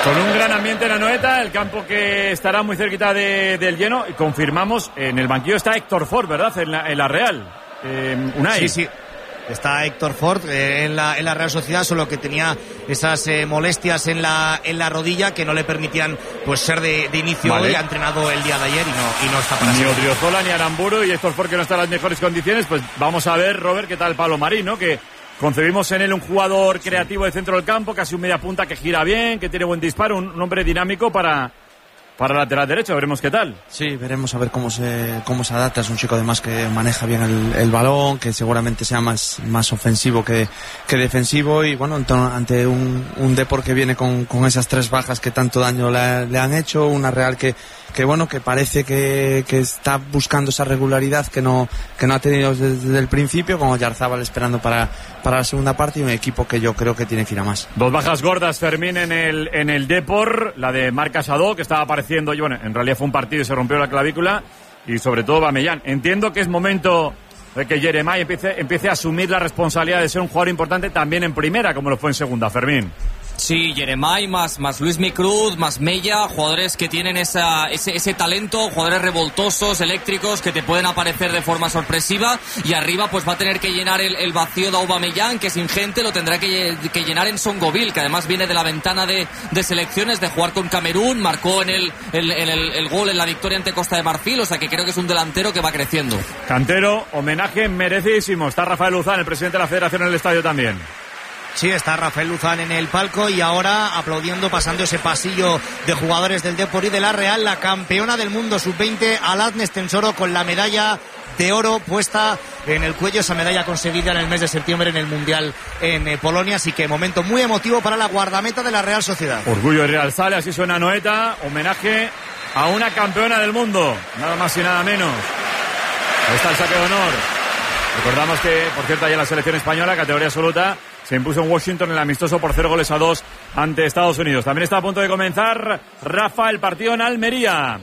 Con un gran ambiente en Anoeta, el campo que estará muy cerquita del lleno. Y confirmamos, en el banquillo está Héctor Ford, ¿verdad? En la Real. Unai. Sí. Está Héctor Ford en la Real Sociedad, solo que tenía esas molestias en la rodilla que no le permitían pues ser de inicio. Vale. Hoy ha entrenado el día de ayer y no está para ni Odriozola ni Aramburu, y Héctor Ford que no está en las mejores condiciones. Pues vamos a ver, Robert, qué tal Pablo Marín, ¿no? Que concebimos en él un jugador creativo de centro del campo, casi un media punta que gira bien, que tiene buen disparo, un hombre dinámico para lateral derecho. Veremos qué tal. Sí, veremos a ver cómo se adapta. Es un chico además que maneja bien el balón, que seguramente sea más ofensivo que defensivo, y bueno, ante un Depor que viene con esas 3 bajas que tanto daño le han hecho, una Real que parece que está buscando esa regularidad que no ha tenido desde el principio, como Yarzábal esperando para la segunda parte, y un equipo que yo creo que tiene que ir a más. 2 bajas gordas, Fermín, en el Depor, la de Marc Casado, que estaba apareciendo, y bueno, en realidad fue un partido y se rompió la clavícula, y sobre todo Bamellán. Entiendo que es momento de que Jeremai empiece a asumir la responsabilidad de ser un jugador importante también en primera, como lo fue en segunda, Fermín. Sí, Jeremai más Luis Micruz, más Mella, jugadores que tienen ese talento, jugadores revoltosos, eléctricos, que te pueden aparecer de forma sorpresiva, y arriba pues va a tener que llenar el vacío de Aubameyang, que es ingente, lo tendrá que llenar en Songoville, que además viene de la ventana de selecciones, de jugar con Camerún, marcó en el gol en la victoria ante Costa de Marfil, o sea que creo que es un delantero que va creciendo. Cantero, homenaje merecidísimo. Está Rafael Luzán, el presidente de la Federación, en el estadio también. Sí, está Rafael Luzán en el palco, y ahora aplaudiendo, pasando ese pasillo de jugadores del Depor y de la Real, la campeona del mundo sub-20, Aladne Stensoro, con la medalla de oro puesta en el cuello, esa medalla conseguida en el mes de septiembre en el Mundial en Polonia. Así que momento muy emotivo para la guardameta de la Real Sociedad. Orgullo de Real sale, así suena Anoeta, homenaje a una campeona del mundo, nada más y nada menos. Ahí está el saque de honor. Recordamos que, por cierto, ayer la selección española, categoría absoluta, se impuso en Washington en el amistoso por 0-2 ante Estados Unidos. También está a punto de comenzar, Rafa, el partido en Almería.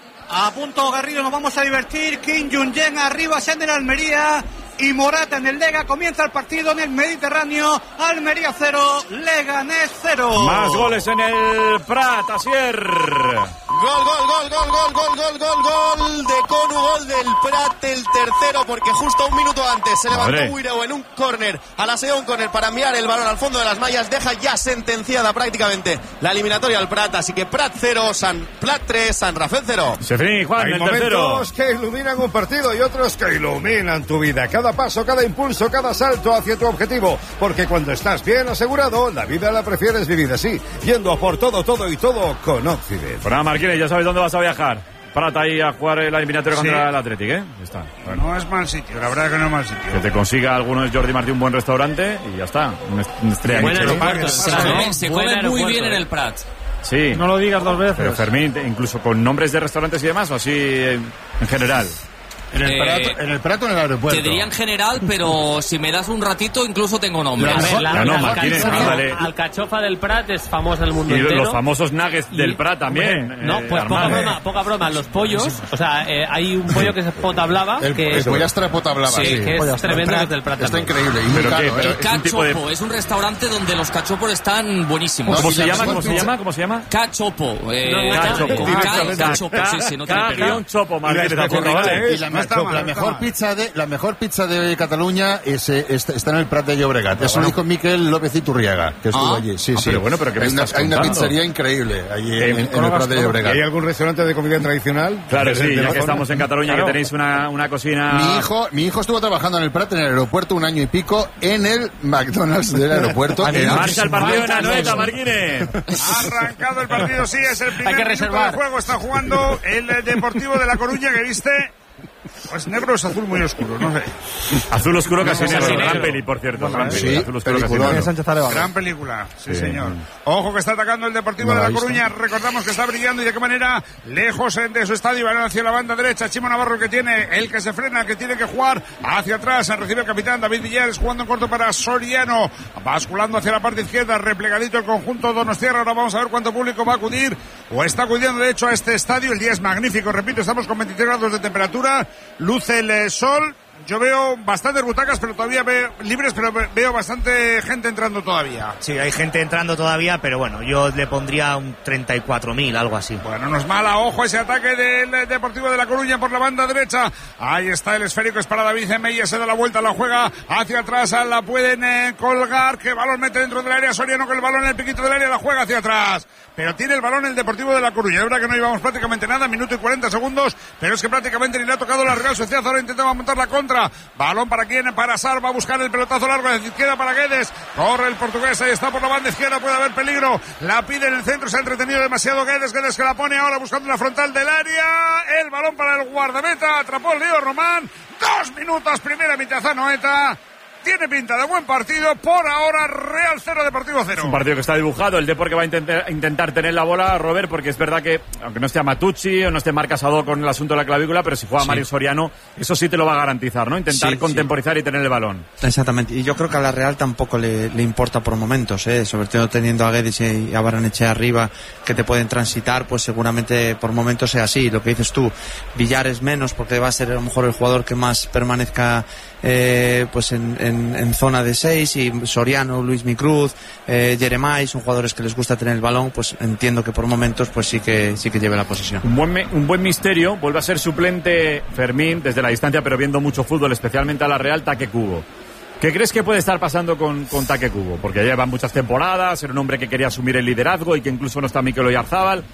A punto, Garrido, nos vamos a divertir. Kim Jong-un arriba, Sender Almería y Morata en el Lega. Comienza el partido en el Mediterráneo. Almería 0, Leganés 0. Más goles en el Prat, Asier. Gol de Conu, gol del Prat, el tercero, porque justo un minuto antes se levantó Wireu en un córner, a la segunda córner, para enviar el balón al fondo de las mallas. Deja ya sentenciada prácticamente la eliminatoria al Prat, así que Prat 0, Prat 3, San Rafael 0. Se finí, Juan, hay el tercero. Momentos que iluminan un partido y otros que iluminan tu vida. Cada paso, cada impulso, cada salto hacia tu objetivo, porque cuando estás bien asegurado, la vida la prefieres vivir así, yendo a por todo y todo con Occident. Bueno, Marquínez, ya sabes dónde vas a viajar. Párate ahí a jugar la eliminatoria contra el Athletic, ¿eh? Está. Bueno. No es mal sitio, la verdad que no es mal sitio. Que te consiga alguno de Jordi Martí un buen restaurante y ya está. Una estrella. Se come muy bien en el Prat. Sí. No lo digas 2 veces. Pero Fermín, incluso con nombres de restaurantes y demás, o así en general. En el Prat o en el aeropuerto. Te diría en general, pero si me das un ratito, incluso tengo nombres. La alcachofa del Prat es famosa en el mundo entero. Y los famosos nuggets del Prat también. No, pues poca broma. Los pollos, o sea, hay un pollo que es potablava. El pollastre potablava, sí. Que es tremendo desde el Prat. Está increíble. El cachopo es un restaurante donde los cachopos están buenísimos. ¿Cómo se llama? Cachopo. Cachopo, sí, no tiene perdón. La mejor pizza de Cataluña está en el Prat de Llobregat. Eso lo dijo Miquel López Iturriaga, que estuvo allí. Sí. Pero bueno, pero hay una pizzería increíble allí en el Prat de Llobregat. ¿Hay algún restaurante de comida tradicional? Claro, sí, ya que estamos en Cataluña, que tenéis una cocina. Mi hijo estuvo trabajando en el Prat, en el aeropuerto, 1 año y pico, en el McDonald's del aeropuerto. Marcha el partido en Anoeta, Marquínez. Ha arrancado el partido, sí, es el primer minuto del juego. Está jugando el Deportivo de La Coruña, que viste. Pues negro es azul muy oscuro, no sé. Azul oscuro casi negro. Gran peli, por cierto. Azul oscuro casi negro. Gran película, sí, señor. Ojo que está atacando el Deportivo de La Coruña. Recordamos que está brillando y de qué manera. Lejos de su estadio, van hacia la banda derecha. Chimo Navarro, que tiene el que se frena, que tiene que jugar hacia atrás. Recibe el capitán David Villares, jugando en corto para Soriano. Basculando hacia la parte izquierda, replegadito el conjunto donostiarra. Ahora vamos a ver cuánto público va a acudir, o está acudiendo de hecho a este estadio. El día es magnífico, repito, estamos con 23 grados de temperatura. Luce el sol, yo veo bastantes butacas, pero todavía libres, pero veo bastante gente entrando todavía. Sí, hay gente entrando todavía, pero bueno, yo le pondría un 34.000, algo así. Bueno, no es mala. Ojo ese ataque del Deportivo de La Coruña por la banda derecha. Ahí está el esférico, es para David Mella, se da la vuelta, la juega hacia atrás, la pueden colgar, que balón mete dentro del área, Soriano con el balón en el piquito del área, la juega hacia atrás. Pero tiene el balón el Deportivo de La Coruña. Es verdad que no llevamos prácticamente nada, minuto y 40 segundos, pero es que prácticamente ni le ha tocado la Real Sociedad. Ahora intentaba montar la contra. Balón para quién, para Sar, va a buscar el pelotazo largo de izquierda para Guedes. Corre el portugués, ahí está por la banda izquierda, puede haber peligro. La pide en el centro, se ha entretenido demasiado Guedes que la pone ahora buscando la frontal del área. El balón para el guardameta, atrapó el Leo Román. 2 minutos, primera mitad a Noeta. Tiene pinta de buen partido. Por ahora, Real 0, Deportivo 0. Es un partido que está dibujado. El Depor que va a intentar tener la bola, Robert, porque es verdad que, aunque no esté Amatucci o no esté Marc Asado con el asunto de la clavícula, pero si juega Mario Soriano, eso sí te lo va a garantizar, ¿no? Intentar contemporizar y tener el balón. Exactamente. Y yo creo que a la Real tampoco le importa por momentos, sobre todo teniendo a Guedes y a Barrenechea arriba, que te pueden transitar, pues seguramente por momentos sea así. Lo que dices tú, Villares menos, porque va a ser a lo mejor el jugador que más permanezca pues en zona de 6, y Soriano, Luis Micruz, Jeremai son jugadores que les gusta tener el balón, pues entiendo que por momentos pues sí que lleve la posesión. Un buen misterio, vuelve a ser suplente Fermín desde la distancia, pero viendo mucho fútbol, especialmente a la Real, Taque Kubo. ¿Qué crees que puede estar pasando con Taque Kubo? Porque lleva muchas temporadas, era un hombre que quería asumir el liderazgo y que incluso no está Mikel Oyarzábal.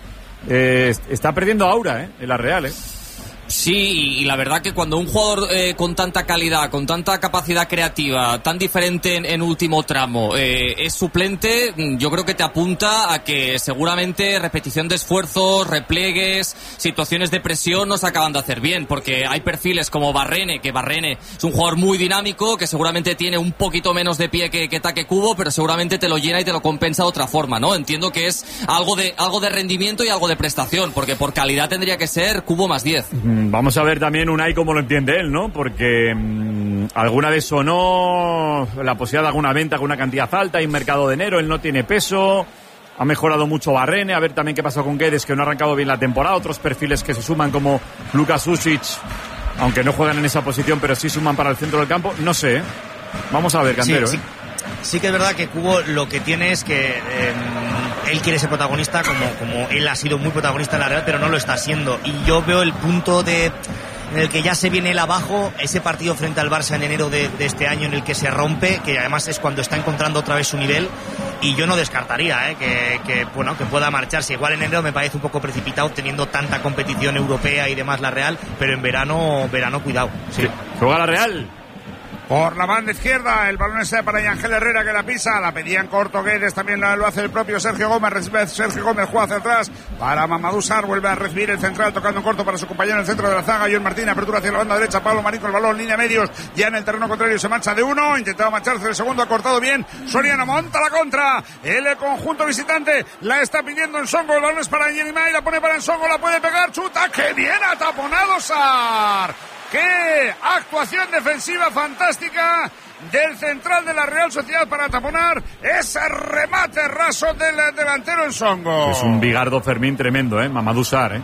Está perdiendo aura en la Real, Sí, y la verdad que cuando un jugador con tanta calidad, con tanta capacidad creativa, tan diferente en último tramo, es suplente, yo creo que te apunta a que seguramente repetición de esfuerzos, repliegues, situaciones de presión no se acaban de hacer bien, porque hay perfiles como Barrene, que Barrene es un jugador muy dinámico, que seguramente tiene un poquito menos de pie que Taque Kubo, pero seguramente te lo llena y te lo compensa de otra forma, ¿no? Entiendo que es algo de rendimiento y algo de prestación, porque por calidad tendría que ser Kubo más 10. Vamos a ver también Unai cómo lo entiende él, ¿no? Porque alguna vez sonó la posibilidad de alguna venta con una cantidad alta, hay un mercado de enero, él no tiene peso, ha mejorado mucho Barrene, a ver también qué pasa con Guedes, que no ha arrancado bien la temporada, otros perfiles que se suman como Lukas Susic, aunque no juegan en esa posición, pero sí suman para el centro del campo, no sé, Vamos a ver, Cantero. Sí que es verdad que Kubo lo que tiene es que él quiere ser protagonista, como él ha sido muy protagonista en la Real, pero no lo está siendo. Y yo veo el punto en el que ya se viene él abajo, ese partido frente al Barça en enero de este año en el que se rompe, que además es cuando está encontrando otra vez su nivel, y yo no descartaría que pueda marcharse. Igual en enero me parece un poco precipitado teniendo tanta competición europea y demás la Real, pero en verano cuidado. Sí. Juega la Real. Por la banda izquierda, el balón está para Ángel Herrera, que la pisa, la pedían corto Guedes, también lo hace el propio Sergio Gómez, recibe Sergio Gómez, juega hacia atrás para Mamadou Sarr, vuelve a recibir el central, tocando corto para su compañero en el centro de la zaga, Joan Martín, apertura hacia la banda derecha, Pablo Marín con el balón, línea medios, ya en el terreno contrario se marcha de uno, intentaba marcharse del segundo, ha cortado bien, Soriano monta la contra, el conjunto visitante la está pidiendo Nsongo, el balón es para Yenimay, la pone para Nsongo, la puede pegar, chuta, que bien ha taponado Sarr. ¡Qué actuación defensiva fantástica del central de la Real Sociedad para taponar ese remate raso del delantero Nsongo! Es un Bigardo Fermín tremendo, Mamadou Sarr,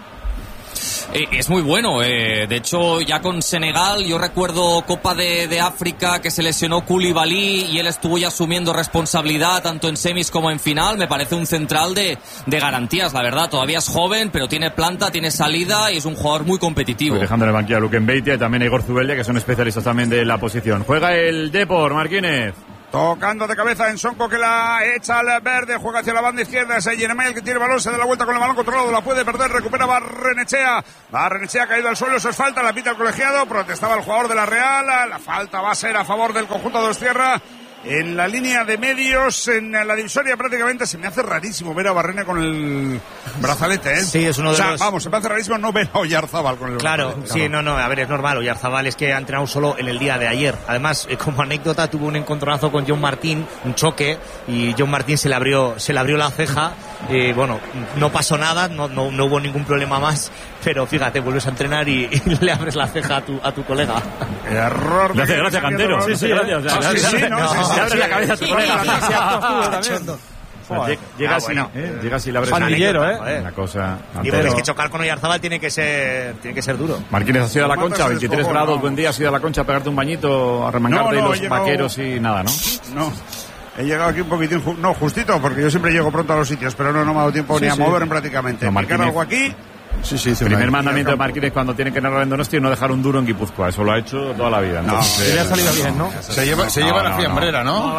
Es muy bueno, de hecho ya con Senegal yo recuerdo Copa de África que se lesionó Koulibaly y él estuvo ya asumiendo responsabilidad tanto en semis como en final. Me parece un central de garantías, la verdad, todavía es joven pero tiene planta, tiene salida y es un jugador muy competitivo. Dejando en el banquillo a Luquen Beitia y también a Igor Zubeldia, que son especialistas también de la posición. Juega el Depor, Marquínez. Tocando de cabeza Nsongo, que la echa al verde, juega hacia la banda izquierda, es Yenimay el que tiene el balón, se da la vuelta con el balón controlado, la puede perder, recupera Barrenechea ha caído al suelo, eso es falta, la pita el colegiado, protestaba el jugador de la Real, la falta va a ser a favor del conjunto de Dostierra. En la línea de medios, en la divisoria prácticamente, se me hace rarísimo ver a Barrene con el brazalete, Sí, es uno de los... Vamos, se me hace rarísimo no ver a Oyarzábal con el brazalete. Claro, sí, no, a ver, es normal, Oyarzábal es que ha entrenado solo en el día de ayer. Además, como anécdota, tuvo un encontronazo con Joan Martín, un choque, y Joan Martín se le abrió la ceja, bueno, no pasó nada, no hubo ningún problema más, pero fíjate, vuelves a entrenar y le abres la ceja a tu colega. Error. Gracias, Cantero. Sí, gracias. Le abres la cabeza a tu colega. Llega así, bueno. Llega así la bresa. Pandillero, Una cosa. Y porque es que chocar con Oyarzábal tiene que ser duro. Martínez, ¿has ido a la Concha? 23 grados, buen día, ¿has ido a la Concha a pegarte un bañito, a remangarte los vaqueros y nada, ¿no? No. He llegado aquí un poquitín, justito, porque yo siempre llego pronto a los sitios, pero no me ha dado tiempo ni a moverme prácticamente. Marcar algo aquí. El primer mandamiento de Martínez cuando tiene que narrar en Donosti es no dejar un duro en Guipúzcoa. Eso lo ha hecho toda la vida. Le ha salido bien, ¿no? Se lleva la fiambrera, ¿no?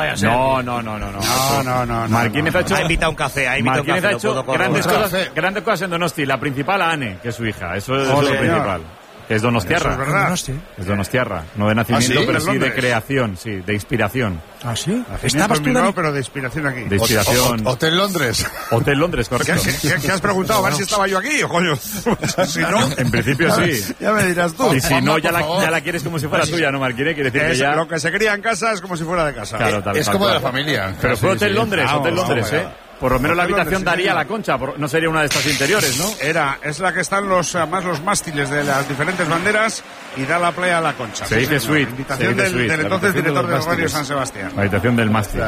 No. Martínez ha invitado un café. Martínez ha hecho grandes cosas en Donosti. La principal a Ane, que es su hija. Eso es lo principal. Es Donostiarra. Es Donostiarra. No de nacimiento, pero sí de creación, sí, de inspiración. ¿Ah, sí? Estabas tú, pero de inspiración aquí. De inspiración. Hotel Londres. Hotel Londres, correcto. ¿Qué has preguntado? A ver si estaba yo aquí, coño. Si no, en principio sí. Ya me dirás tú. Y si no, ya la quieres como si fuera tuya, ¿no, Marquine? Quiere decir que ya... Lo que se cría en casa es como si fuera de casa. Claro, es como de la familia. Pero fue Hotel Londres, Por lo menos la habitación daría a la Concha, no sería una de estas interiores, ¿no? Es la que están los mástiles de las diferentes banderas y da la playa a la Concha. Se dice suite. Invitación del entonces director de Radio San Sebastián. La habitación del mástil.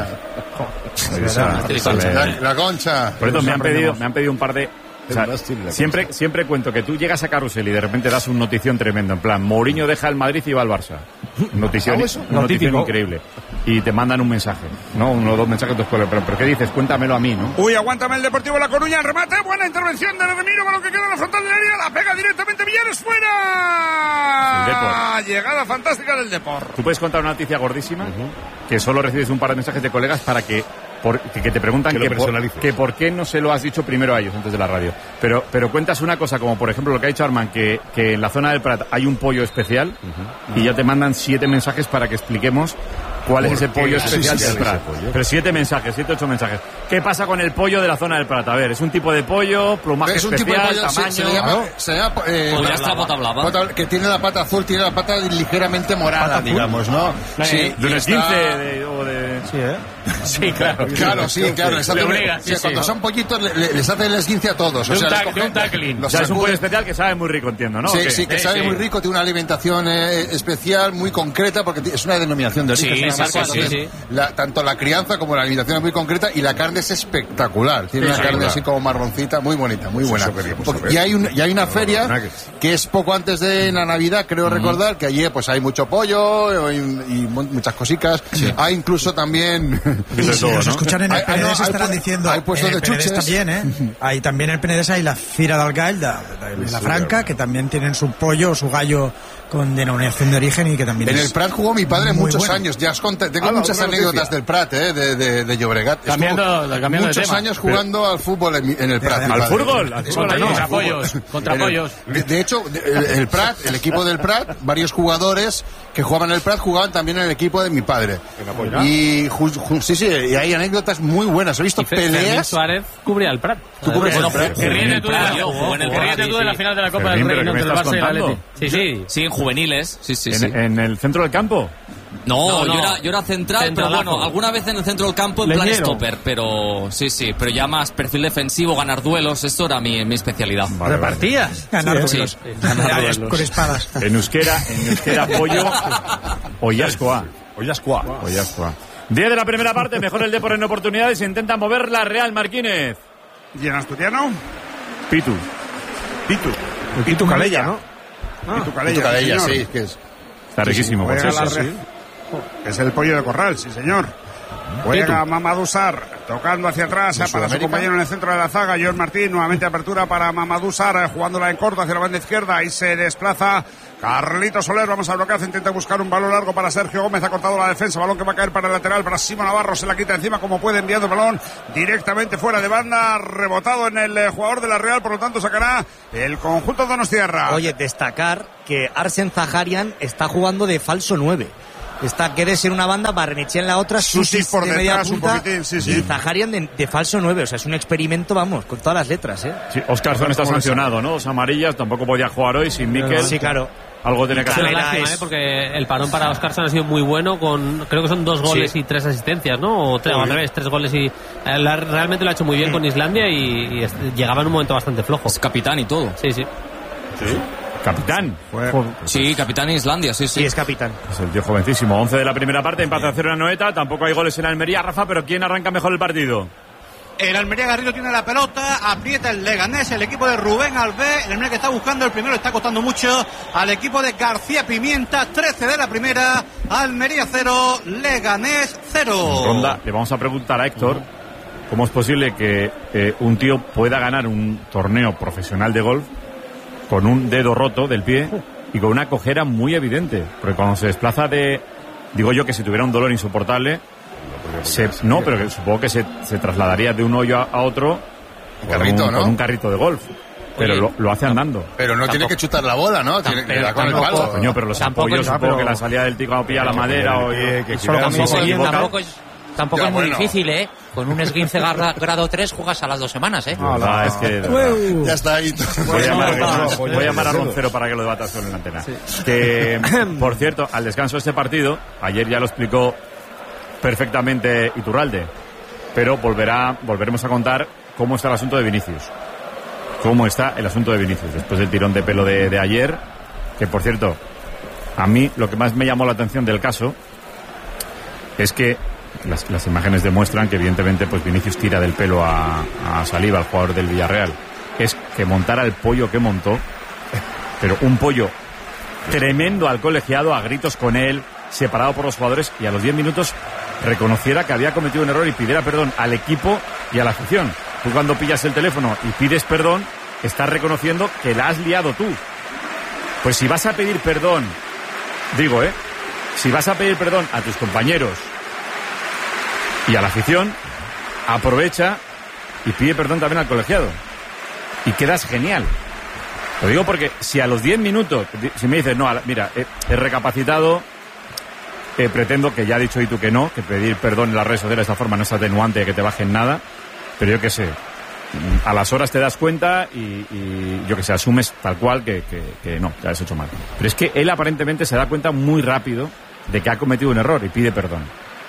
La Concha. Por eso me han pedido un par de... O sea, siempre cuento que tú llegas a Carrusel y de repente das un notición tremendo, en plan, Mourinho deja el Madrid y va al Barça. Notición increíble. Y te mandan un mensaje, ¿no? 1 o 2 mensajes después, pero ¿qué dices? Cuéntamelo a mí, ¿no? Uy, aguántame el Deportivo La Coruña, el remate, buena intervención de Remiro, balón que queda en la frontal del área, la pega directamente Villares, fuera. Llegada fantástica del Depor. Tú puedes contar una noticia gordísima, que solo recibes un par de mensajes de colegas para que te preguntan que por qué no se lo has dicho primero a ellos antes de la radio. Pero cuentas una cosa, como por ejemplo lo que ha dicho Armand, que en la zona del Prat hay un pollo especial y ya te mandan 7 mensajes para que expliquemos cuál es ese pollo especial del Prat. Pero 7 mensajes, 7, 8 mensajes. ¿Qué pasa con el pollo de la zona del Prat? A ver, es un tipo de pollo, plumaje es un especial, tipo de pollo, tamaño... se llama que tiene la pata azul, tiene la pata ligeramente morada, digamos, ¿no? Sí, de unos 15 o de... Sí, ¿eh? Sí, claro. Cuando son pollitos les hacen el esguince a todos. De un tackling. O sea, es un pollo especial que sabe muy rico, entiendo, ¿no? Sí, que sabe muy rico, tiene una alimentación especial, muy concreta, porque es una denominación de origen. Tanto la crianza como la alimentación es muy concreta y la carne es espectacular. Tiene una carne así como marroncita, muy bonita, muy buena. Y hay una feria que es poco antes de la Navidad, creo recordar, que allí pues hay mucho pollo y muchas cositas. Hay incluso también... Nos escuchan en el Penedès, estarán diciendo hay puestos de chuches también, Hay también en el Penedès hay la Fira del Gall de la Franca, que también tienen su pollo o su gallo con denominación de origen y que también en el Prat jugó mi padre muchos años. Ya os conté, tengo muchas anécdotas del Prat, de Llobregat. Cambiando muchos años jugando al fútbol en el Prat. ¿Al fútbol? Contra pollos. De hecho, el Prat, el equipo del Prat, varios jugadores que jugaban en el Prat jugaban también en el equipo de mi padre. Y y hay anécdotas muy buenas. He visto peleas. Suárez cubría el Prat. ¿Tú cubres el Prat? Que ríete tú de la final de la Copa del Rey entre el Barça y el Atleti. Sí, en juveniles. Sí. ¿En el centro del campo? No. Yo era central, pero bueno, alguna vez en el centro del campo en plan stopper, pero pero ya más perfil defensivo, ganar duelos, esto era mi especialidad. ¿Repartías? Ganar duelos. Con espadas. En euskera pollo Oyascoa. 10 de la primera parte, mejor el Depor en oportunidades, intenta mover la Real Marquínez. ¿Y en asturiano? Pitu Calella, ¿no? Pitu Calella, sí, que es. Está riquísimo, pues eso, sí. Es el pollo de corral, sí señor. Juega Mamadou Sarr, tocando hacia atrás para su compañero en el centro de la zaga, John Martín, nuevamente apertura para Mamadou Sarr, jugándola en corto hacia la banda izquierda, y se desplaza Carlito Soler, vamos a bloquear, intenta buscar un balón largo para Sergio Gómez, ha cortado la defensa, balón que va a caer para el lateral, para Simo Navarro, se la quita encima como puede, enviando el balón directamente fuera de banda, rebotado en el jugador de la Real, por lo tanto sacará el conjunto de Donostiarra. Oye, destacar que Arsen Zaharian está jugando de falso 9. Está Guedes en una banda, Barrenechea en la otra, Susis por de media detrás, punta, un poquitín, y Zaharian de falso 9. O sea, es un experimento, vamos, con todas las letras, Sí, Óscarson está sancionado, ¿no? 2 amarillas, tampoco podía jugar hoy sin Mikel. Sí, claro. Algo tiene que hacer. Es una lástima, porque el parón para Óscarson ha sido muy bueno, creo que son 2 goles y 3 asistencias, ¿no? O 3 goles y... realmente lo ha hecho muy bien con Islandia y llegaba en un momento bastante flojo. Es capitán y todo. Sí. Capitán. Sí, capitán de Islandia, sí. Sí, es capitán. Es el tío jovencísimo. 11 de la primera parte, empate a 0 en Anoeta. Tampoco hay goles en Almería, Rafa, pero ¿quién arranca mejor el partido? El Almería Garrido tiene la pelota, aprieta el Leganés, el equipo de Rubén Albé. El Almería que está buscando el primero, está costando mucho al equipo de García Pimienta. 13 de la primera, Almería 0, Leganés 0. Ronda, le vamos a preguntar a Héctor cómo es posible que un tío pueda ganar un torneo profesional de golf con un dedo roto del pie y con una cojera muy evidente. Porque cuando se desplaza digo yo que si tuviera un dolor insoportable, pero que supongo que se trasladaría de un hoyo a otro con un carrito de golf. Pero lo hace andando. Pero no tiene que chutar la bola, ¿no? Tiene que ir con el palo. Coño, pero los apoyos, supongo que la salida del tío cuando pilla la madera tampoco es muy difícil, ¿eh? Con un esguince grado 3 juegas a las 2 semanas, ¿eh? Es que, ya está ahí. Voy a llamar a Roncero para que lo debatas con la antena. Sí. Que, por cierto, al descanso de este partido, ayer ya lo explicó perfectamente Iturralde, pero volveremos a contar cómo está el asunto de Vinicius. Cómo está el asunto de Vinicius después del tirón de pelo de ayer, que por cierto, a mí lo que más me llamó la atención del caso es que las imágenes demuestran que evidentemente pues Vinicius tira del pelo a Saliba, el jugador del Villarreal. Es que montara el pollo que montó, pero un pollo tremendo al colegiado, a gritos con él, separado por los jugadores, y a los 10 minutos reconociera que había cometido un error y pidiera perdón al equipo y a la afición. Tú cuando pillas el teléfono y pides perdón, estás reconociendo que la has liado tú. Pues si vas a pedir perdón, si vas a pedir perdón a tus compañeros y a la afición, aprovecha y pide perdón también al colegiado. Y quedas genial. Lo digo porque si a los 10 minutos, si me dices, no, mira, he recapacitado, pretendo, que ya ha dicho y tú que no, que pedir perdón en las redes sociales de esta forma no es atenuante de que te bajen nada, pero yo qué sé, a las horas te das cuenta y yo que sé, asumes tal cual que no, que has hecho mal. Pero es que él aparentemente se da cuenta muy rápido de que ha cometido un error y pide perdón.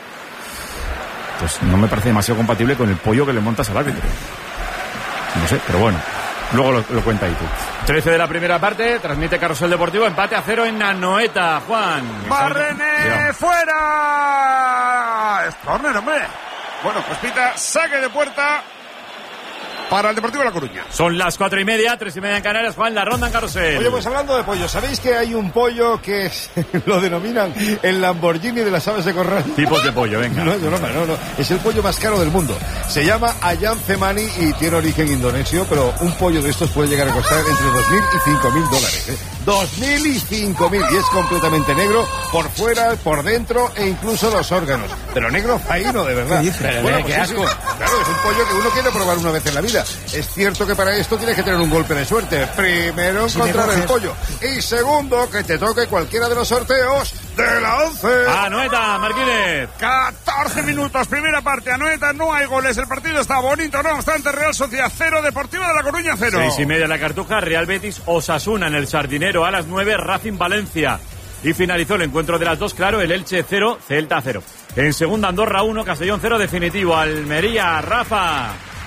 Pues no me parece demasiado compatible con el pollo que le montas al árbitro. No sé, pero bueno, luego lo cuenta ahí tú. 13 de la primera parte, transmite Carrusel Deportivo, empate a 0 en Anoeta, Juan. ¡Barrené fuera! Es córner, hombre. Bueno, pues pita saque de puerta para el Deportivo de La Coruña. Son las 4:30, 3:30 en Canarias, Juan, la ronda en Carrusel. Oye, pues hablando de pollo, ¿sabéis que hay un pollo que lo denominan el Lamborghini de las aves de corral? Tipos de pollo, venga. No, es el pollo más caro del mundo. Se llama Ayam Cemani y tiene origen indonesio, pero un pollo de estos puede llegar a costar entre $2.000 y $5.000. $2.000 y $5.000, y es completamente negro por fuera, por dentro e incluso los órganos. Pero negro faíno, de verdad. Bueno, pues qué asco. Claro, es un pollo que uno quiere probar una vez en la vida. Es cierto que para esto tienes que tener un golpe de suerte. Primero, encontrar el pollo. Y segundo, que te toque cualquiera de los sorteos de la 11. Anoeta, Martínez. 14 minutos, primera parte. Anoeta, no hay goles. El partido está bonito, no obstante. Real Sociedad 0, Deportivo de La Coruña 0. 6:30 la Cartuja, Real Betis, Osasuna en el Sardinero. A las 9, Racing Valencia. Y finalizó el encuentro de las dos, claro, el Elche 0, Celta 0. En segunda, Andorra 1, Castellón 0, definitivo. Almería, Rafa.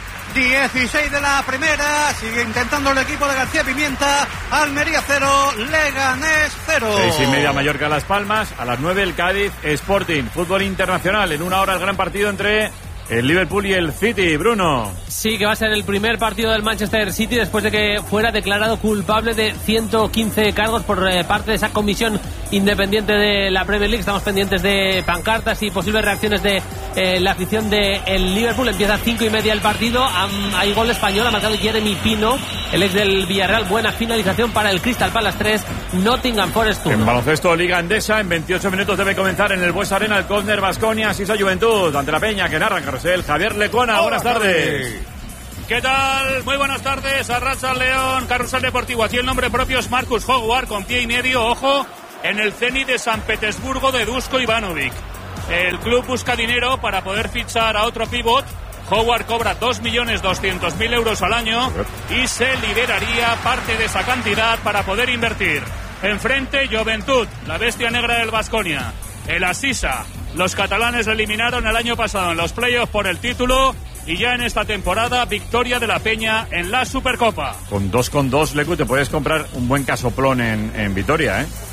16 de la primera, sigue intentando el equipo de García Pimienta. Almería 0, Leganés 0. 6:30 Mallorca Las Palmas, a las 9 el Cádiz Sporting. Fútbol internacional, en una hora el gran partido entre el Liverpool y el City. Bruno. Sí, que va a ser el primer partido del Manchester City después de que fuera declarado culpable de 115 cargos por parte de esa comisión independiente de la Premier League. Estamos pendientes de pancartas y posibles reacciones de la afición del Liverpool. Empieza a 5:30 el partido. Hay gol español, ha marcado Jeremy Pino, el ex del Villarreal. Buena finalización para el Crystal Palace 3, Nottingham Forest 1. En baloncesto, Liga Endesa, en 28 minutos debe comenzar en el Buesa Arena el córner Baskonia, Siso Juventud, ante la Peña, que narra Carrusel, Javier Lecona. Buenas tardes. ¿Qué tal? Muy buenas tardes, Arracha León, Carrusel Deportivo. Aquí el nombre propio es Marcus Howard, con pie y medio, ojo, en el Zenit de San Petersburgo de Dusko Ivanovic. El club busca dinero para poder fichar a otro pívot. Howard cobra 2.200.000 euros al año y se liberaría parte de esa cantidad para poder invertir. Enfrente, Juventud, la bestia negra del Baskonia. El Asisa, los catalanes le eliminaron el año pasado en los playoffs por el título. Y ya en esta temporada, victoria de la Peña en la Supercopa. Con 2,2, Lecu, te puedes comprar un buen casoplón en Vitoria, ¿eh?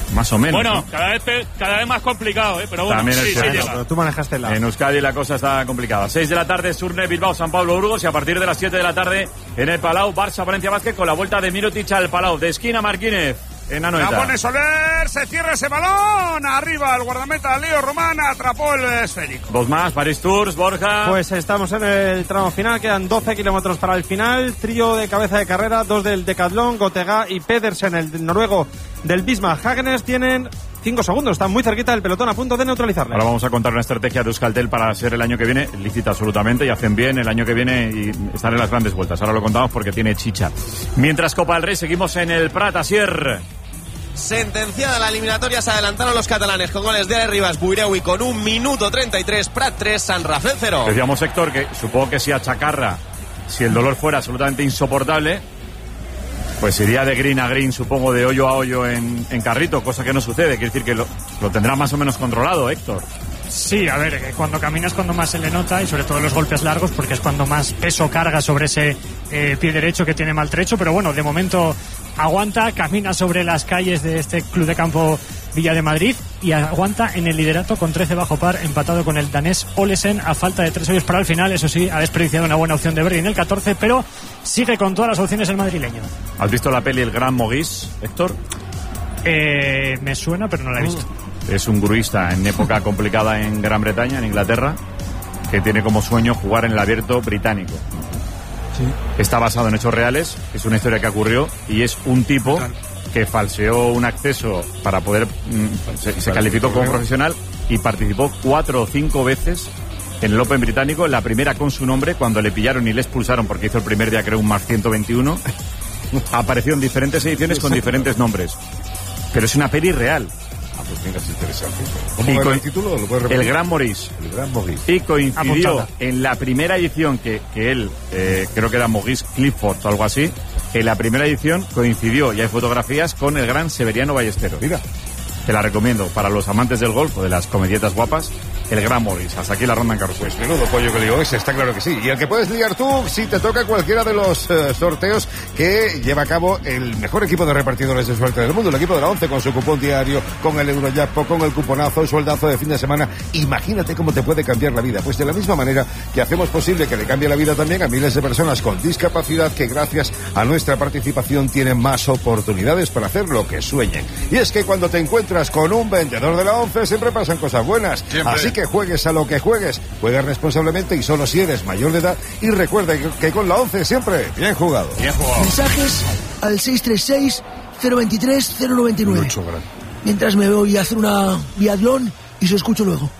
Más o menos. Bueno, ¿no? cada vez más complicado, pero bueno, también sí, llega. Pero tú manejaste la... En Euskadi la cosa está complicada. 6 de la tarde, Surne, Bilbao, San Pablo, Burgos. Y a partir de las 7 de la tarde, en el Palau, Barça, Valencia Basket, con la vuelta de Mirotic al Palau. De esquina, Marquínez, en Anoeta. La pone Soler, se cierra ese balón. Arriba el guardameta Leo Román atrapó el esférico. Dos más, Paris Tours, Borja. Pues estamos en el tramo final, quedan 12 kilómetros para el final. Trío de cabeza de carrera, 2 del Decathlon, Gotega y Pedersen, el noruego del Bismarck Hagenes, tienen 5 segundos, están muy cerquita del pelotón, a punto de neutralizarle. Ahora vamos a contar una estrategia de Euskaltel para ser el año que viene, lícita absolutamente, y hacen bien el año que viene y estar en las grandes vueltas. Ahora lo contamos porque tiene chicha. Mientras Copa del Rey, seguimos en el Prat, Asier. Sentenciada la eliminatoria, se adelantaron los catalanes con goles de Ale Ribas, Buirewi con 1 minuto 33, Prat 3, San Rafael 0. Decíamos, Héctor, que supongo que si a Chacarra, si el dolor fuera absolutamente insoportable, pues iría de green a green, supongo, de hoyo a hoyo en carrito, cosa que no sucede. Quiere decir que lo tendrá más o menos controlado, Héctor. Sí, a ver, cuando caminas cuando más se le nota, y sobre todo en los golpes largos, porque es cuando más peso carga sobre ese pie derecho que tiene maltrecho, pero bueno, de momento aguanta, camina sobre las calles de este Club de Campo Villa de Madrid y aguanta en el liderato con 13 bajo par, empatado con el danés Olesen a falta de 3 hoyos para el final. Eso sí, ha desperdiciado una buena opción de Berry en el 14, pero sigue con todas las opciones el madrileño. ¿Has visto la peli El Gran Maurice, Héctor? Me suena, pero no la he visto. Es un gruista en época complicada en Gran Bretaña, en Inglaterra, que tiene como sueño jugar en el Abierto británico. Sí. Está basado en hechos reales, es una historia que ocurrió y es un tipo que falseó un acceso para poder... se calificó como profesional y participó 4 o 5 veces en el Open británico, la primera con su nombre, cuando le pillaron y le expulsaron porque hizo el primer día, creo, un más 121. Apareció en diferentes ediciones con diferentes nombres. Pero es una peli real. Pues venga, es interesante. ¿Cómo era el título? ¿Lo puedes repetir? El Gran Maurice. El Gran Maurice. Y coincidió en la primera edición que él, creo que era Maurice Clifford o algo así, en la primera edición coincidió, y hay fotografías, con el gran Severiano Ballesteros. Mira. Te la recomiendo para los amantes del golf o de las comedietas guapas. El Gran Maurice. Hasta aquí la ronda en carrusel. Pues menudo pollo que lió ese, está claro que sí. Y el que puedes liar tú si te toca cualquiera de los sorteos que lleva a cabo el mejor equipo de repartidores de suerte del mundo, el equipo de la 11, con su cupón diario, con el Eurojackpot, con el cuponazo, el sueldazo de fin de semana. Imagínate cómo te puede cambiar la vida. Pues de la misma manera que hacemos posible que le cambie la vida también a miles de personas con discapacidad que gracias a nuestra participación tienen más oportunidades para hacer lo que sueñen. Y es que cuando te encuentras con un vendedor de la 11 siempre pasan cosas buenas. Siempre. Así que juegues a lo que juegues, juega responsablemente y solo si eres mayor de edad, y recuerda que con la 11 siempre bien jugado. Bien jugado. Mensajes al 636-023-099. Mientras me voy a hacer una biatlón y se escucho luego.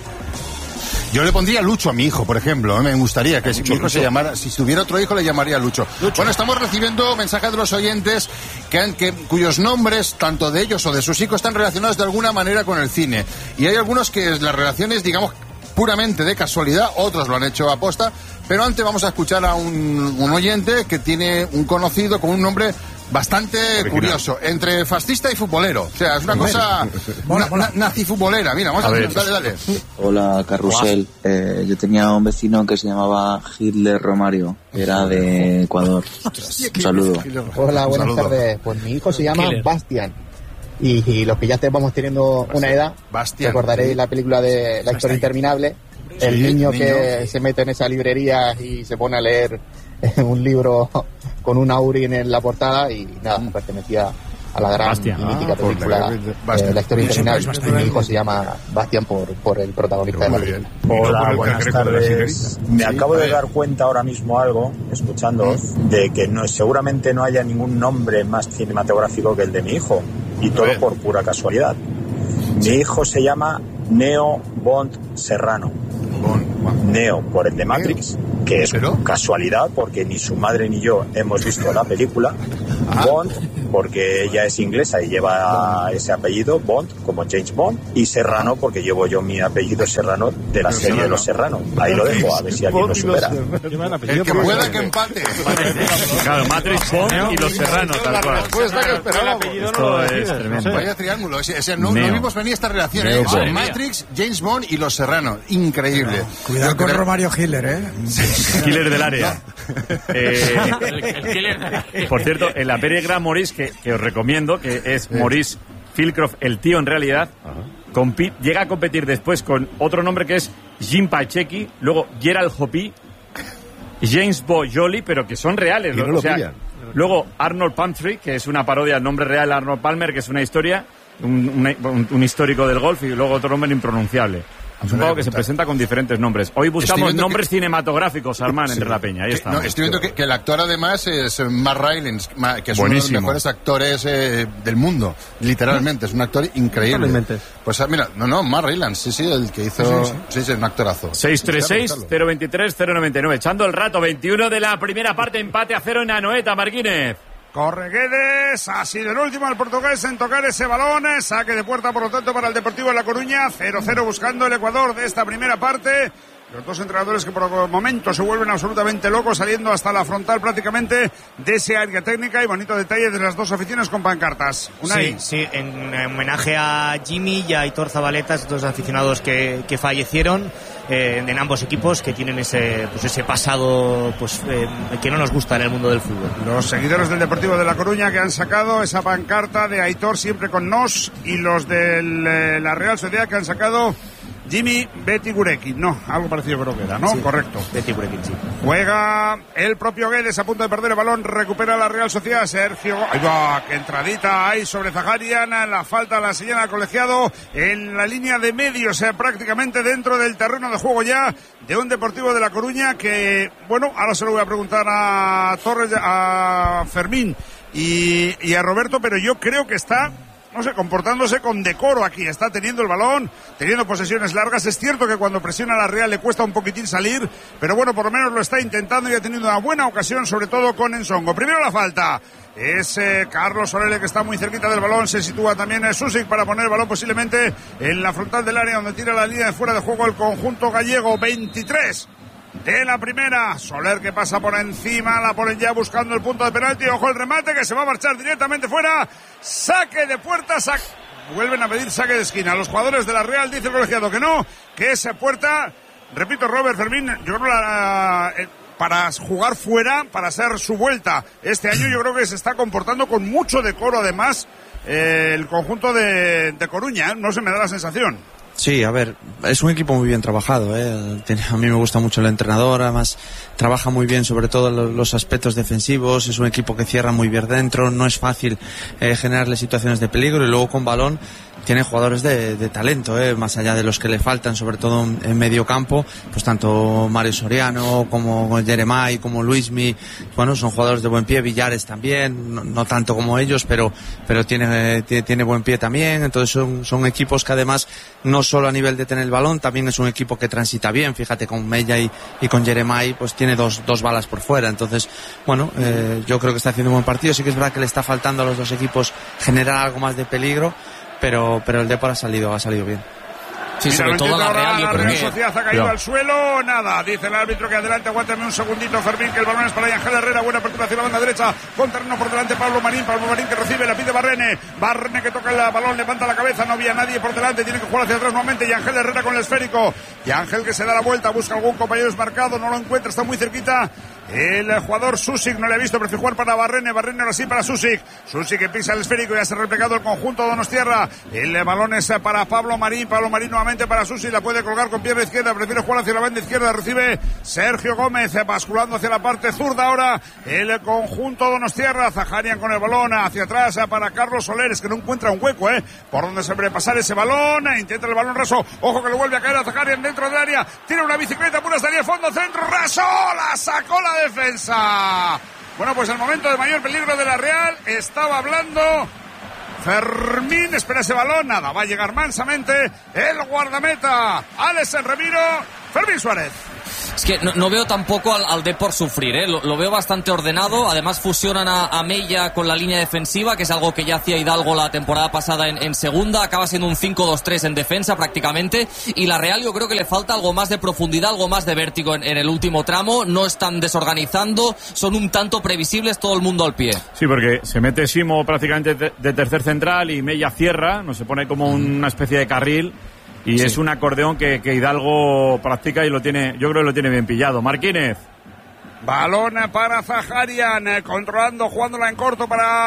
Yo le pondría Lucho a mi hijo, por ejemplo. Me gustaría que si mi hijo se llamara, si tuviera otro hijo le llamaría Lucho. Bueno, estamos recibiendo mensajes de los oyentes cuyos nombres, tanto de ellos o de sus hijos, están relacionados de alguna manera con el cine. Y hay algunos que las relaciones, digamos, puramente de casualidad, otros lo han hecho a posta. Pero antes vamos a escuchar a un oyente que tiene un conocido con un nombre bastante curioso, entre fascista y futbolero. O sea, es una cosa nazi-futbolera. Mira, vamos a ver, dale. Hola, Carrusel. Yo tenía un vecino que se llamaba Hitler Romario, era de Ecuador. Un saludo. Hola, buenas tardes. Pues mi hijo se llama Bastian. Y los que ya vamos teniendo una edad, recordaréis la película de La historia interminable. El niño que se mete en esa librería y se pone a leer un libro con un Aurin en la portada y nada, pertenecía a la gran y mítica película La historia interminable. Mi hijo se llama Bastian por el protagonista de la película. Hola, buenas tardes. Me acabo de dar cuenta ahora mismo algo, escuchándoos, de que seguramente no haya ningún nombre más cinematográfico que el de mi hijo, y todo por pura casualidad. Mi hijo se llama Neo Bond Serrano. Neo por el de Matrix, que es casualidad porque ni su madre ni yo hemos visto la película. Bond porque ella es inglesa y lleva ese apellido, Bond, como James Bond, y Serrano porque llevo yo mi apellido Serrano de la serie de Los Serranos. Ahí lo dejo, a ver si alguien lo supera. El que pueda que empate. Claro, Matrix, Bond y Los Serranos, tal cual. Esto es tremendo. Vaya triángulo, no vimos venir esta relación, Matrix, James Bond y Los Serranos. Increíble. Cuidado con Romario Hitler, Killer del área. Por cierto, en la peli Gran Maurice, que os recomiendo, que es Maurice Philcroft, el tío en realidad, llega a competir después con otro nombre que es Jim Paczeki, luego Gerald Hopi, James Bojoli, pero que son reales. Y no lo pillan. Luego Arnold Palmer, que es una parodia del nombre real de Arnold Palmer, que es una historia, un histórico del golf, y luego otro nombre impronunciable. Es un juego que se presenta con diferentes nombres. Hoy buscamos nombres cinematográficos, Armán, entre la peña. Ahí está. Estoy viendo que el actor además es Matt Rylance, que es buenísimo. Uno de los mejores actores del mundo. Literalmente, es un actor increíble. Pues mira, Matt Rylance, sí, el que hizo... Sí, es un actorazo. 636-023-099. Echando el rato, 21 de la primera parte, empate a 0 en Anoeta, Marquínez. Corre Guedes, ha sido el último al portugués en tocar ese balón, saque de puerta por lo tanto para el Deportivo de La Coruña, 0-0 buscando el Ecuador de esta primera parte. Los dos entrenadores que por el momento se vuelven absolutamente locos, saliendo hasta la frontal prácticamente de ese área técnica, y bonito detalle de las dos aficiones con pancartas. Sí, en homenaje a Jimmy y a Aitor Zabaletas, dos aficionados que fallecieron en ambos equipos, que tienen ese pasado que no nos gusta en el mundo del fútbol. Los seguidores del Deportivo de La Coruña que han sacado esa pancarta de Aitor siempre con nos, y los de la Real Sociedad que han sacado Jimmy Betty Gurekin. No, algo parecido creo que era, ¿no? Sí, correcto. Betty Gurekin, sí. Juega el propio Guedes a punto de perder el balón, recupera la Real Sociedad, Sergio... ¡Ahí va! ¡Qué entradita hay sobre Zaharian! La falta la señala al colegiado en la línea de medio, o sea, prácticamente dentro del terreno de juego ya de un Deportivo de La Coruña que, bueno, ahora se lo voy a preguntar a Torres, a Fermín y a Roberto, pero yo creo que está... no sé, comportándose con decoro aquí, está teniendo el balón, teniendo posesiones largas. Es cierto que cuando presiona a la Real le cuesta un poquitín salir, pero bueno, por lo menos lo está intentando y ha tenido una buena ocasión, sobre todo con Ensongo. Primero la falta, es Carlos Solele, que está muy cerquita del balón, se sitúa también Susic para poner el balón posiblemente en la frontal del área, donde tira la línea de fuera de juego el conjunto gallego. 23 de la primera. Soler que pasa por encima, la ponen ya buscando el punto de penalti. Ojo el remate que se va a marchar directamente fuera. Saque de puerta, vuelven a pedir saque de esquina. Los jugadores de la Real dice el colegiado que no, que esa puerta, repito, Robert Fermín, yo creo para jugar fuera, para hacer su vuelta este año, yo creo que se está comportando con mucho decoro además el conjunto de Coruña, no se me da la sensación. Sí, a ver, es un equipo muy bien trabajado, a mí me gusta mucho el entrenador, además trabaja muy bien sobre todo los aspectos defensivos, es un equipo que cierra muy bien dentro, no es fácil generarle situaciones de peligro, y luego con balón tiene jugadores de talento, más allá de los que le faltan, sobre todo en medio campo, pues tanto Mario Soriano como Jeremai, como Luismi, bueno, son jugadores de buen pie, Villares también, no tanto como ellos, pero tiene buen pie también. Entonces son equipos que además no solo a nivel de tener el balón, también es un equipo que transita bien, fíjate, con Mella y con Jeremai, pues tiene dos balas por fuera. Entonces, bueno, yo creo que está haciendo un buen partido. Sí que es verdad que le está faltando a los dos equipos generar algo más de peligro, pero el Depor ha salido bien. Sí, sobre todo la Real, la Real Sociedad ha caído al suelo, nada, dice el árbitro que adelante, aguántame un segundito, Fermín, que el balón es para Ángel Herrera, buena apertura hacia la banda derecha, con terreno por delante Pablo Marín que recibe, la pide Barrene que toca el balón, levanta la cabeza, no había nadie por delante, tiene que jugar hacia atrás nuevamente, y Ángel Herrera con el esférico, y Ángel que se da la vuelta, busca algún compañero desmarcado, no lo encuentra, está muy cerquita. El jugador Susic no le ha visto, prefiere jugar para Barrene ahora sí para Susic que pisa el esférico, ya se ha replegado el conjunto Donostiarra, el balón es para Pablo Marín nuevamente para Susic, la puede colgar con pierna izquierda, prefiere jugar hacia la banda izquierda, recibe Sergio Gómez, basculando hacia la parte zurda ahora el conjunto Donostiarra, Zaharian con el balón hacia atrás para Carlos Soler, es que no encuentra un hueco por donde se debe pasar ese balón, intenta el balón raso, ojo que lo vuelve a caer a Zaharian dentro del área, tiene una bicicleta pura, salida de fondo, centro, raso, la sacó la defensa. Bueno, pues el momento de mayor peligro de la Real, estaba hablando Fermín, espera ese balón, nada, va a llegar mansamente el guardameta Alex Remiro, Fermín Suárez. Es que no veo tampoco al Depor sufrir, lo veo bastante ordenado. Además fusionan a Mella con la línea defensiva, que es algo que ya hacía Hidalgo la temporada pasada en segunda. Acaba siendo un 5-2-3 en defensa prácticamente. Y la Real yo creo que le falta algo más de profundidad, algo más de vértigo en el último tramo. No están desorganizando, son un tanto previsibles, todo el mundo al pie. Sí, porque se mete Simo prácticamente de tercer central y Mella cierra, no se pone como una especie de carril. Y sí, es un acordeón que Hidalgo practica y yo creo que lo tiene bien pillado. Marquínez. Balón para Zaharian, controlando, jugándola en corto para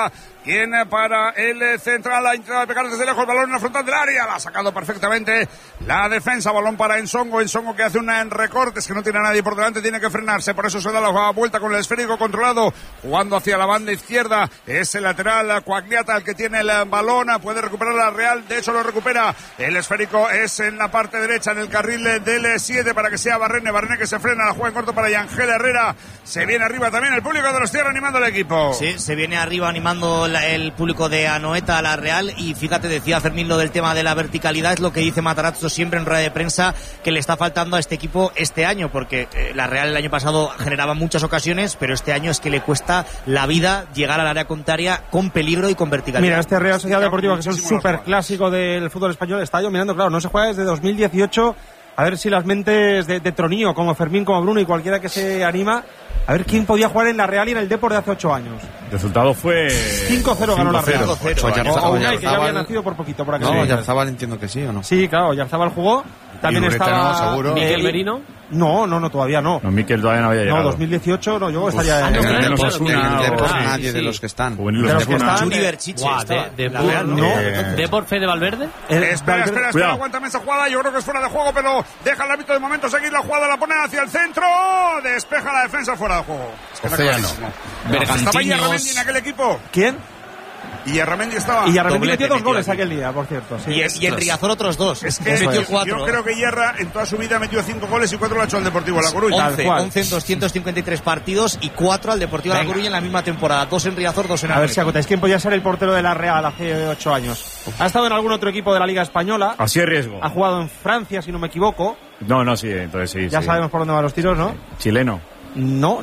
Tiene para el central, ha intentado pegar desde lejos el balón en la frontal del área, la ha sacado perfectamente la defensa, balón para Ensongo que hace un recorte, es que no tiene a nadie por delante, tiene que frenarse, por eso se da la vuelta con el esférico controlado, jugando hacia la banda izquierda, es el lateral Coagliata el que tiene el balón, puede recuperar la Real, de hecho lo recupera, el esférico es en la parte derecha, en el carril del 7 para que sea Barrene que se frena, la juega en corto para Yangel Herrera, se viene arriba también el público de los Tierra animando al equipo. Sí, se viene arriba animando el público de Anoeta a la Real, y fíjate, decía Fermín lo del tema de la verticalidad, es lo que dice Matarazzo siempre en rueda de prensa, que le está faltando a este equipo este año, porque la Real el año pasado generaba muchas ocasiones, pero este año es que le cuesta la vida llegar al área contraria con peligro y con verticalidad. Mira, este Real Sociedad Deportiva, que es un súper clásico del fútbol español, está yo mirando, claro, no se juega desde 2018, a ver si las mentes de Tronío, como Fermín, como Bruno y cualquiera que se anima, a ver quién podía jugar en la Real y en el Depor de hace 8 años. El resultado fue 5-0 ganó la Real. 5-0. Unai, que ya había nacido por poquito por aquí. No, Oyarzabal entiendo que sí, ¿o no? Sí, claro, Oyarzabal jugó. También estaba seguro. Miquel Merino. No, todavía no. No, Miquel todavía no había llegado. No, 2018 no, yo estaría en nadie de los que están. De los que están. Churi Berchiche. ¿Depor Fede Valverde? Espera, aguántame esa jugada, yo creo que es fuera de juego, pero deja el árbitro de momento seguir la jugada, la pone hacia el centro, despeja la defensa fuera de juego. ¿Estaba Ierramendi en aquel equipo? ¿Quién? Y Ierramendi estaba. Y Ierramendi metió 2 goles aquel día, por cierto. Sí. Y el Riazor otros 2. Es que metió 4. Yo creo que Ierra en toda su vida metió 5 goles y 4 lo ha hecho al Deportivo La Coruña. 11 en 253 partidos y 4 al Deportivo La Coruña en la misma temporada. 2 en Riazor, 2 en A ver si acotáis quién podía ser el portero de la Real hace 8 años. Ha estado en algún otro equipo de la Liga Española. Así es riesgo. Ha jugado en Francia, si no me equivoco. No, sí, entonces sí. Ya sabemos por dónde van los tiros, ¿no? Chileno. No.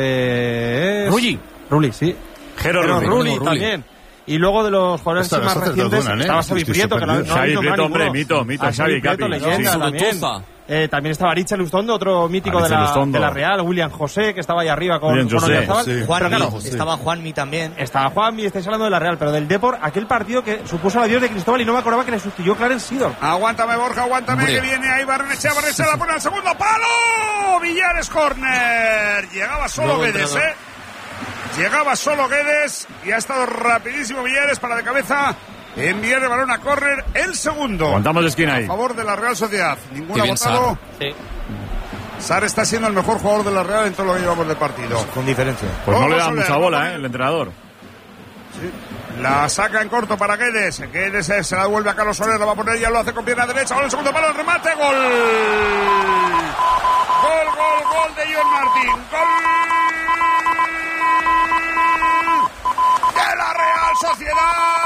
Rulli, sí. Jero Rulli también. Y luego de los jugadores más recientes estaba Xavi Prieto, que no Xavi Prieto, hombre, mito, Xavi Prieto, leyenda también. También estaba Richard Lustondo, otro mítico de la Real, William José, que estaba ahí arriba con Oyarzabal. Sí. Estaba Juanmi también. Estaba Juanmi, estáis hablando de la Real, pero del Depor, aquel partido que supuso el adiós de Cristóbal y no me acordaba que le sustituyó Clarence Seedorf. Aguántame, Borja, que viene ahí Barrenechea la pone al segundo palo. Villares, córner. Llegaba solo Guedes, Llegaba solo Guedes y ha estado rapidísimo Villares para de cabeza enviar el balón a córner, el segundo. Aguantamos de esquina ahí. A favor de la Real Sociedad. Ninguno ha votado. Sí. Sar está siendo el mejor jugador de la Real en todo lo que llevamos de partido. Con diferencia. Pues no le da mucha bola, el entrenador. Sí. La saca en corto para Guedes. Guedes se la devuelve a Carlos Soler, la va a poner, ya lo hace con pierna derecha. Gol, el segundo palo, el remate, gol. Gol de John Martín. Gol de la Real Sociedad.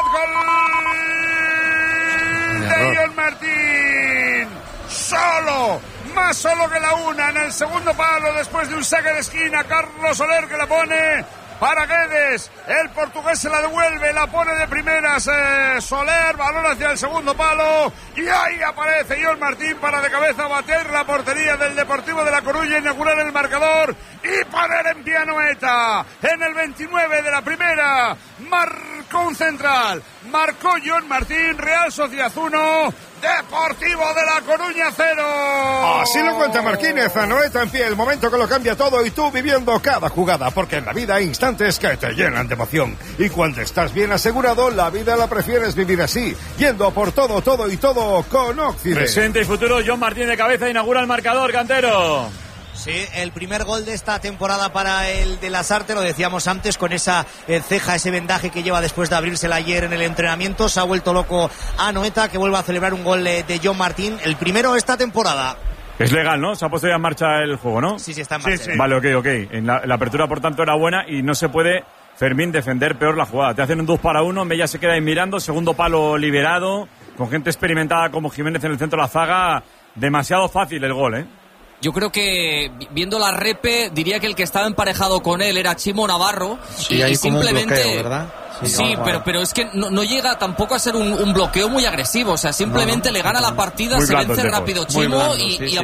Gol de John Martín. Más solo que la una en el segundo palo después de un saque de esquina. Carlos Soler que la pone para Guedes, el portugués se la devuelve, la pone de primeras Soler, balón hacia el segundo palo y ahí aparece John Martín para de cabeza bater la portería del Deportivo de La Coruña, inaugurar el marcador y poner en pie a Anoeta. En el 29 de la primera marcó un central, marcó John Martín. Real Sociedad 1, Deportivo de La Coruña 0. Así lo cuenta Marquínez. Anoeta en pie, el momento que lo cambia todo y tú viviendo cada jugada, porque en la vida hay instantes que te llenan de emoción y cuando estás bien asegurado la vida la prefieres vivir así, yendo por todo y todo con Occident. Presente y futuro, John Martín de cabeza inaugura el marcador, Cantero. Sí, el primer gol de esta temporada para el de Lasarte, lo decíamos antes, con esa ceja, ese vendaje que lleva después de abrírsela ayer en el entrenamiento. Se ha vuelto loco a Anoeta, que vuelve a celebrar un gol de John Martín, el primero esta temporada. Es legal, ¿no? Se ha puesto ya en marcha el juego, ¿no? Sí, está en marcha. Sí. Vale, ok. En la apertura, por tanto, era buena y no se puede, Fermín, defender peor la jugada. Te hacen un 2 para 1, Mella se queda ahí mirando, segundo palo liberado, con gente experimentada como Jiménez en el centro de la zaga. Demasiado fácil el gol, ¿eh? Yo creo que, viendo la repe, diría que el que estaba emparejado con él era Chimo Navarro. Sí, y simplemente, como un bloqueo, ¿verdad? Sí, pero es que no llega tampoco a ser un bloqueo muy agresivo. O sea, simplemente le gana la partida, se vence rápido Chimo y